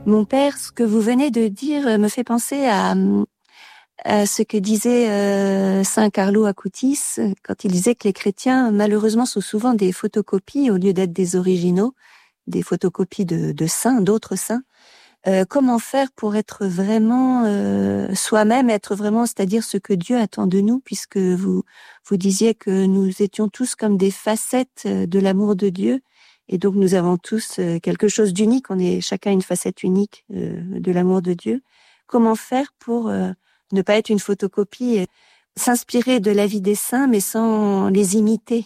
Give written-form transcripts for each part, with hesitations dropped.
Mon père, ce que vous venez de dire me fait penser à ce que disait Saint Carlo Acutis quand il disait que les chrétiens, malheureusement, sont souvent des photocopies au lieu d'être des originaux, des photocopies de saints, d'autres saints. Comment faire pour être vraiment soi-même, être vraiment, c'est-à-dire ce que Dieu attend de nous, puisque vous disiez que nous étions tous comme des facettes de l'amour de Dieu, et donc nous avons tous quelque chose d'unique, on est chacun une facette unique de l'amour de Dieu. Comment faire pour ne pas être une photocopie, s'inspirer de la vie des saints, mais sans les imiter?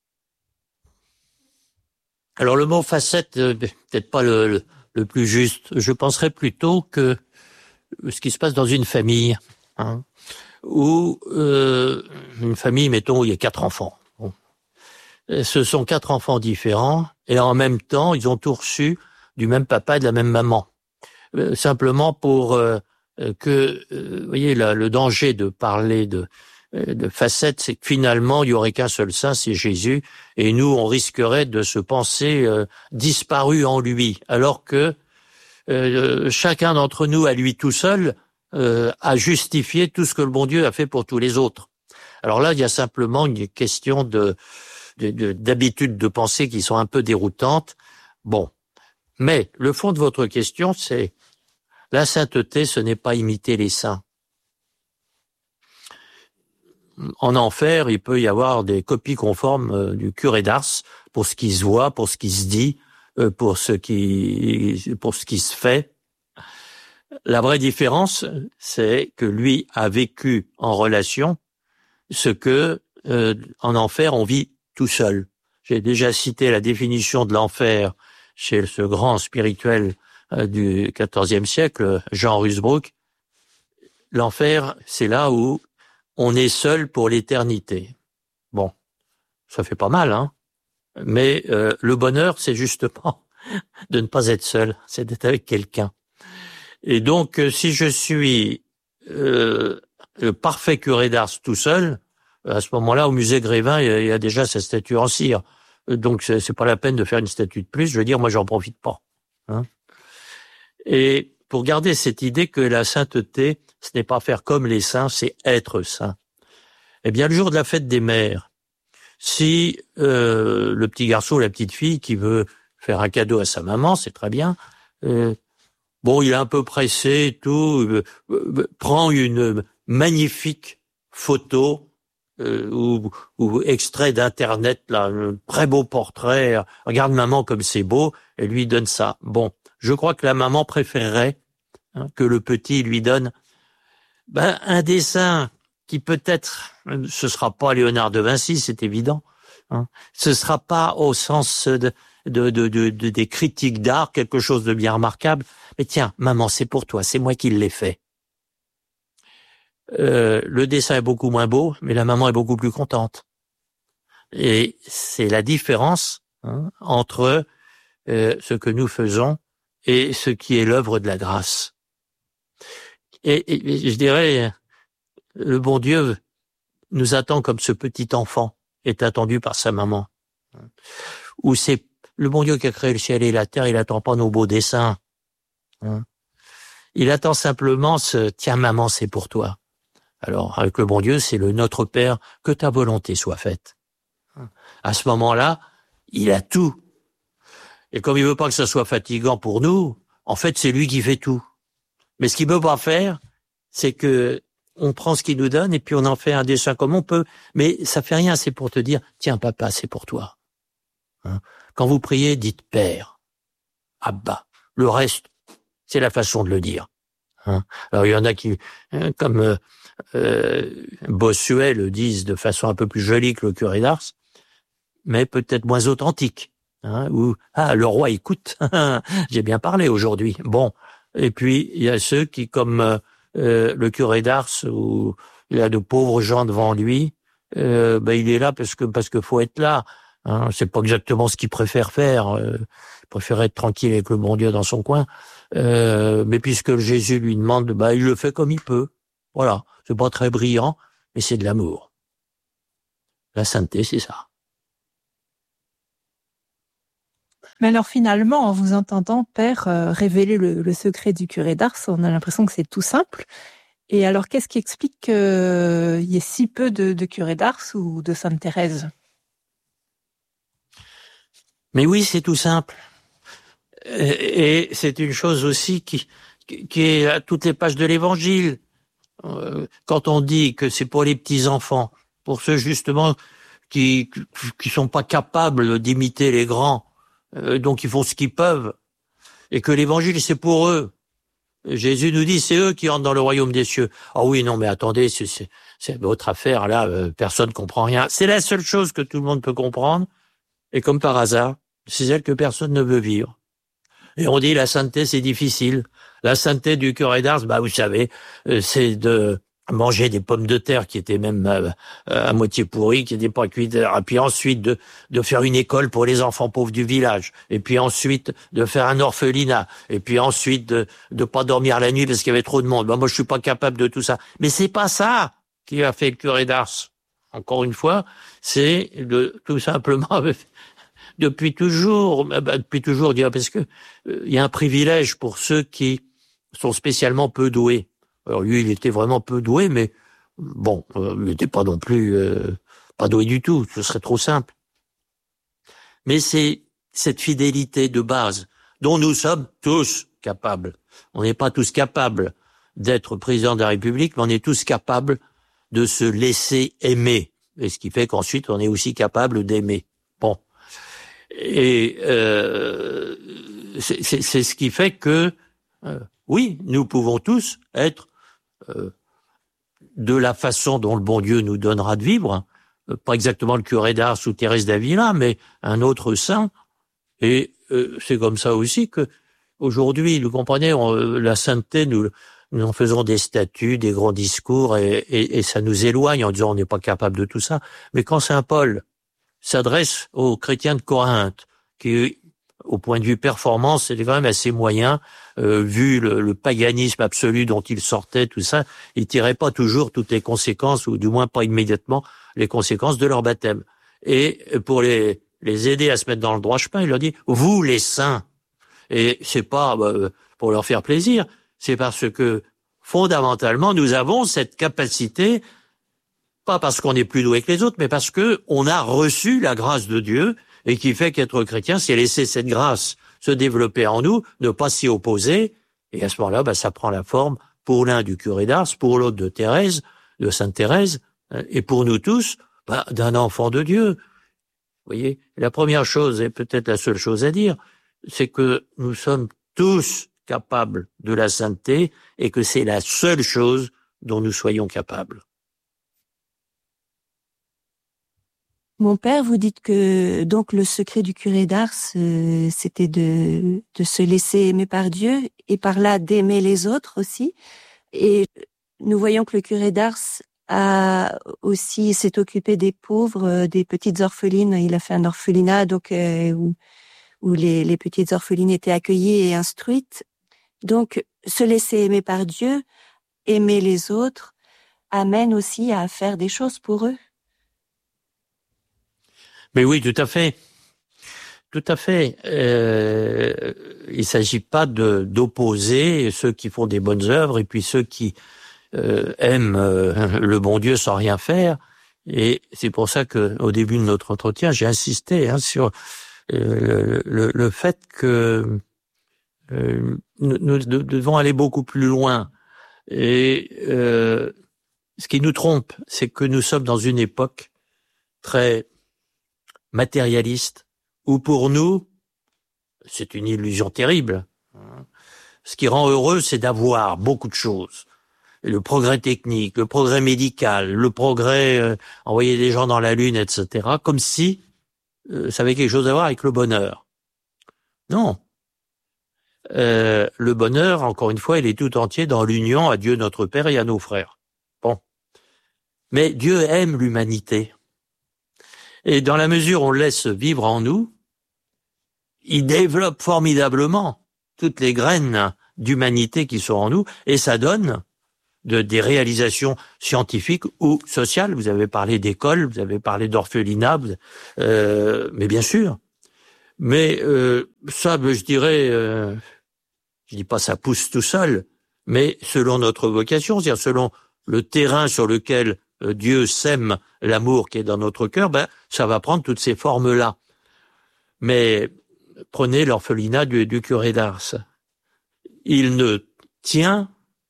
Alors le mot facette, peut-être pas le plus juste. Je penserais plutôt que ce qui se passe dans une famille, où une famille, mettons, où il y a 4 enfants. Bon. Ce sont 4 enfants différents, et en même temps, ils ont tous reçu du même papa et de la même maman. Simplement pour que, vous voyez, le danger de parler de facettes, c'est que finalement, il y aurait qu'un seul saint, c'est Jésus, et nous, on risquerait de se penser disparu en lui, alors que chacun d'entre nous, à lui tout seul, a justifié tout ce que le bon Dieu a fait pour tous les autres. Alors là, il y a simplement une question d'habitudes de pensée qui sont un peu déroutantes. Bon. Mais le fond de votre question, c'est la sainteté, ce n'est pas imiter les saints. En enfer, il peut y avoir des copies conformes du curé d'Ars pour ce qui se voit, pour ce qui se dit, pour ce qui se fait. La vraie différence, c'est que lui a vécu en relation ce que en enfer on vit tout seul. J'ai déjà cité la définition de l'enfer chez ce grand spirituel du XIVe siècle, Jean Rusbrook. L'enfer, c'est là où on est seul pour l'éternité. Bon, ça fait pas mal, hein. Mais le bonheur, c'est justement de ne pas être seul, c'est d'être avec quelqu'un. Et donc, si je suis le parfait curé d'Ars tout seul, à ce moment-là, au musée Grévin, il y a déjà sa statue en cire. Donc, c'est pas la peine de faire une statue de plus. Je veux dire, moi, j'en profite pas. Hein. Et pour garder cette idée que la sainteté, ce n'est pas faire comme les saints, c'est être saint. Eh bien, le jour de la fête des mères, si le petit garçon ou la petite fille qui veut faire un cadeau à sa maman, c'est très bien. Bon, il est un peu pressé et tout, prend une magnifique photo ou extrait d'internet, là, un très beau portrait. Regarde maman comme c'est beau, et lui donne ça. Bon, je crois que la maman préférerait que le petit lui donne un dessin qui peut-être, ce sera pas Léonard de Vinci, c'est évident. Ce sera pas au sens des critiques d'art, quelque chose de bien remarquable. Mais tiens, maman, c'est pour toi, c'est moi qui l'ai fait. Le dessin est beaucoup moins beau, mais la maman est beaucoup plus contente. Et c'est la différence entre ce que nous faisons et ce qui est l'œuvre de la grâce. Et je dirais, le bon Dieu nous attend comme ce petit enfant est attendu par sa maman. Ou c'est le bon Dieu qui a créé le ciel et la terre, il attend pas nos beaux dessins. Il attend simplement tiens maman, c'est pour toi. Alors, avec le bon Dieu, c'est le Notre Père, que ta volonté soit faite. À ce moment-là, il a tout. Et comme il veut pas que ça soit fatigant pour nous, en fait, c'est lui qui fait tout. Mais ce qu'il veut pas faire, c'est que on prend ce qu'il nous donne et puis on en fait un dessin comme on peut. Mais ça fait rien, c'est pour te dire, tiens papa, c'est pour toi. Quand vous priez, dites Père, Abba. Le reste, c'est la façon de le dire. Alors il y en a qui, comme Bossuet le disent de façon un peu plus jolie que le curé d'Ars, mais peut-être moins authentique. Ou le roi écoute, j'ai bien parlé aujourd'hui. Bon, et puis il y a ceux qui, comme le curé d'Ars, où il a de pauvres gens devant lui, il est là parce que faut être là. C'est pas exactement ce qu'il préfère faire. Il préfère être tranquille avec le bon Dieu dans son coin. Mais puisque Jésus lui demande, il le fait comme il peut. Voilà. C'est pas très brillant, mais c'est de l'amour. La sainteté, c'est ça. Mais alors finalement, en vous entendant, Père, révéler le secret du curé d'Ars, on a l'impression que c'est tout simple. Et alors, qu'est-ce qui explique qu'il y ait si peu de curés d'Ars ou de Sainte Thérèse? Mais oui, c'est tout simple. Et c'est une chose aussi qui est à toutes les pages de l'Évangile. Quand on dit que c'est pour les petits-enfants, pour ceux justement qui sont pas capables d'imiter les grands, donc ils font ce qu'ils peuvent, et que l'Évangile c'est pour eux. Jésus nous dit c'est eux qui entrent dans le royaume des cieux. Ah oui, non mais attendez, c'est votre affaire là, personne comprend rien. C'est la seule chose que tout le monde peut comprendre, et comme par hasard, c'est celle que personne ne veut vivre. Et on dit la sainteté c'est difficile. La sainteté du curé d'Ars, vous savez, c'est de manger des pommes de terre qui étaient même à moitié pourries, qui n'étaient pas cuites, et puis ensuite de faire une école pour les enfants pauvres du village, et puis ensuite de faire un orphelinat, et puis ensuite de pas dormir la nuit parce qu'il y avait trop de monde. Moi je suis pas capable de tout ça. Mais c'est pas ça qui a fait le curé d'Ars. Encore une fois, c'est tout simplement depuis toujours, parce que il y a un privilège pour ceux qui sont spécialement peu doués. Alors lui, il était vraiment peu doué, mais bon, il n'était pas non plus pas doué du tout, ce serait trop simple. Mais c'est cette fidélité de base dont nous sommes tous capables. On n'est pas tous capables d'être président de la République, mais on est tous capables de se laisser aimer. Et ce qui fait qu'ensuite, on est aussi capable d'aimer. Bon. Et c'est ce qui fait que oui, nous pouvons tous être de la façon dont le bon Dieu nous donnera de vivre, pas exactement le curé d'Ars ou Thérèse d'Avila, mais un autre saint. Et c'est comme ça aussi que aujourd'hui, vous comprenez, la sainteté, nous en faisons des statuts, des grands discours, et ça nous éloigne en disant on n'est pas capable de tout ça. Mais quand saint Paul s'adresse aux chrétiens de Corinthe, qui au point de vue performance, c'était quand même assez moyen, vu le paganisme absolu dont il sortait, tout ça, il tirait pas toujours toutes les conséquences, ou du moins pas immédiatement les conséquences de leur baptême. Et pour les aider à se mettre dans le droit chemin, il leur dit, vous les saints. Et c'est pas pour leur faire plaisir, c'est parce que fondamentalement, nous avons cette capacité, pas parce qu'on est plus doué que les autres, mais parce que on a reçu la grâce de Dieu, et qui fait qu'être chrétien, c'est laisser cette grâce se développer en nous, ne pas s'y opposer, et à ce moment-là, ça prend la forme, pour l'un du curé d'Ars, pour l'autre de Thérèse, de Sainte Thérèse, et pour nous tous, d'un enfant de Dieu. Vous voyez, la première chose, et peut-être la seule chose à dire, c'est que nous sommes tous capables de la sainteté, et que c'est la seule chose dont nous soyons capables. Mon père, vous dites que donc le secret du curé d'Ars, c'était de se laisser aimer par Dieu et par là d'aimer les autres aussi. Et nous voyons que le curé d'Ars s'est occupé des pauvres, des petites orphelines. Il a fait un orphelinat donc où les petites orphelines étaient accueillies et instruites. Donc se laisser aimer par Dieu, aimer les autres, amène aussi à faire des choses pour eux. Mais oui, tout à fait. Tout à fait. Il s'agit pas d'opposer ceux qui font des bonnes œuvres et puis ceux qui aiment le bon Dieu sans rien faire. Et c'est pour ça que au début de notre entretien, j'ai insisté sur le fait que nous devons aller beaucoup plus loin. Et ce qui nous trompe, c'est que nous sommes dans une époque très matérialiste, où pour nous, c'est une illusion terrible. Ce qui rend heureux, c'est d'avoir beaucoup de choses. Le progrès technique, le progrès médical, le progrès envoyer des gens dans la Lune, etc. Comme si ça avait quelque chose à voir avec le bonheur. Non. Le bonheur, encore une fois, il est tout entier dans l'union à Dieu notre Père et à nos frères. Bon. Mais Dieu aime l'humanité. Et dans la mesure où on le laisse vivre en nous, il développe formidablement toutes les graines d'humanité qui sont en nous, et ça donne des réalisations scientifiques ou sociales. Vous avez parlé d'école, vous avez parlé d'orphelinat, mais bien sûr, Mais ça, je dirais, je dis pas ça pousse tout seul, mais selon notre vocation, c'est-à-dire selon le terrain sur lequel Dieu sème l'amour qui est dans notre cœur, ça va prendre toutes ces formes-là. Mais prenez l'orphelinat du curé d'Ars. Il ne tient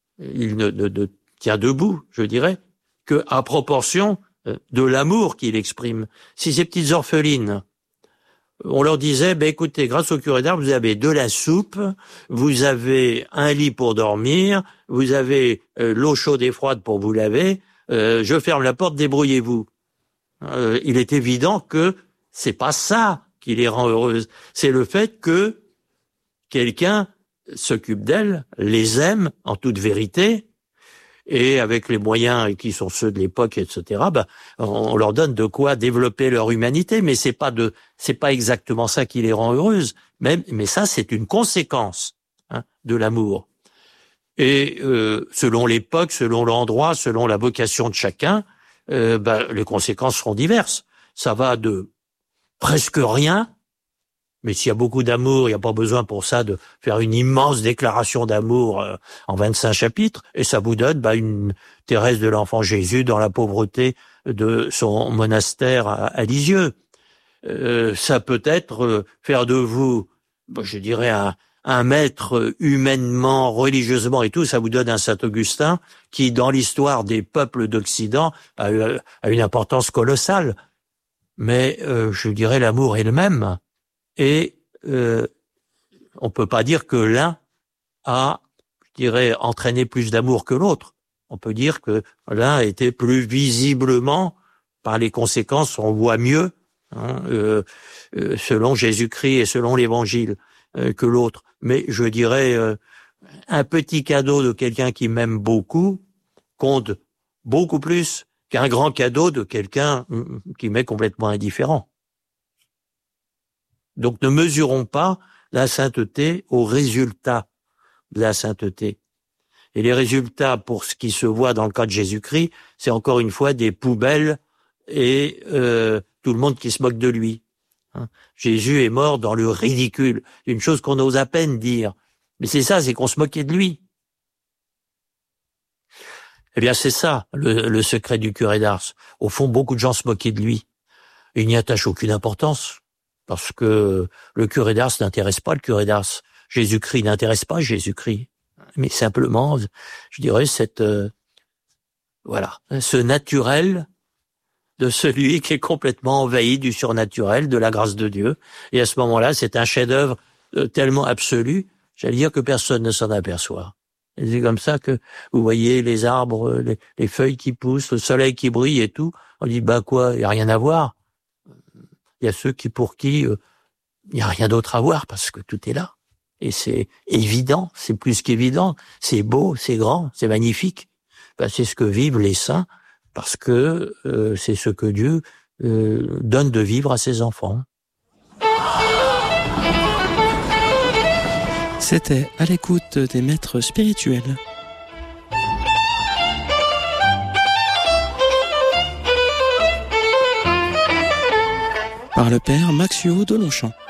debout, je dirais, que à proportion de l'amour qu'il exprime. Si ces petites orphelines, on leur disait, écoutez, grâce au curé d'Ars, vous avez de la soupe, vous avez un lit pour dormir, vous avez l'eau chaude et froide pour vous laver, je ferme la porte, débrouillez-vous. Il est évident que c'est pas ça qui les rend heureuses. C'est le fait que quelqu'un s'occupe d'elles, les aime en toute vérité, et avec les moyens qui sont ceux de l'époque, etc., on leur donne de quoi développer leur humanité, mais c'est pas exactement ça qui les rend heureuses, mais ça, c'est une conséquence de l'amour. Et selon l'époque, selon l'endroit, selon la vocation de chacun, les conséquences seront diverses. Ça va de presque rien, mais s'il y a beaucoup d'amour, il n'y a pas besoin pour ça de faire une immense déclaration d'amour en 25 chapitres, et ça vous donne une Thérèse de l'Enfant Jésus dans la pauvreté de son monastère à Lisieux. Ça peut être faire de vous, je dirais, un maître humainement, religieusement et tout, ça vous donne un Saint-Augustin qui, dans l'histoire des peuples d'Occident, a une importance colossale. Mais je dirais l'amour est le même. Et on peut pas dire que l'un a, je dirais, entraîné plus d'amour que l'autre. On peut dire que l'un a été plus visiblement, par les conséquences, on voit mieux, selon Jésus-Christ et selon l'Évangile, que l'autre. Mais je dirais, un petit cadeau de quelqu'un qui m'aime beaucoup compte beaucoup plus qu'un grand cadeau de quelqu'un qui m'est complètement indifférent. Donc ne mesurons pas la sainteté au résultat de la sainteté. Et les résultats, pour ce qui se voit dans le cas de Jésus-Christ, c'est encore une fois des poubelles et tout le monde qui se moque de lui. Jésus est mort dans le ridicule, une chose qu'on ose à peine dire. Mais c'est ça, c'est qu'on se moquait de lui. Eh bien, c'est ça, le secret du curé d'Ars. Au fond, beaucoup de gens se moquaient de lui. Et il n'y attache aucune importance. Parce que le curé d'Ars n'intéresse pas le curé d'Ars. Jésus-Christ n'intéresse pas Jésus-Christ. Mais simplement, je dirais, ce naturel de celui qui est complètement envahi du surnaturel, de la grâce de Dieu. Et à ce moment-là, c'est un chef-d'œuvre tellement absolu, j'allais dire que personne ne s'en aperçoit. Et c'est comme ça que vous voyez les arbres, les feuilles qui poussent, le soleil qui brille et tout. On dit, quoi, il n'y a rien à voir. Il y a ceux pour qui il n'y a rien d'autre à voir parce que tout est là. Et c'est évident, c'est plus qu'évident, c'est beau, c'est grand, c'est magnifique. C'est ce que vivent les saints parce que c'est ce que Dieu donne de vivre à ses enfants. C'était à l'écoute des maîtres spirituels. Par le père Maxio de Longchamp.